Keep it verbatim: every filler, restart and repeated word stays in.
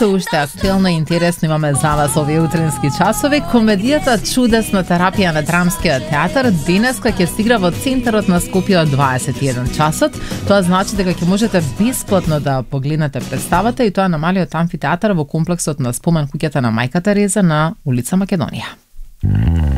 Се уште актуелно и интересно имаме за вас овие утрински часови. Комедијата Чудесна терапија на Драмскиот театар денеска ќе стигра во центарот на Скопје од дваесет и еден часот. Тоа значи дека ќе можете бесплатно да погледнете представата и тоа на малиот амфитеатар во комплексот на спомен куќата на Мајка Тереза на улица Македонија.